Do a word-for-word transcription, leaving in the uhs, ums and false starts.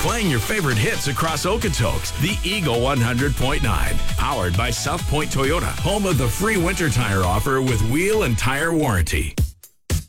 Playing your favorite hits across Okotoks, the Eagle one hundred point nine. Powered by South Point Toyota, home of the free winter tire offer with wheel and tire warranty.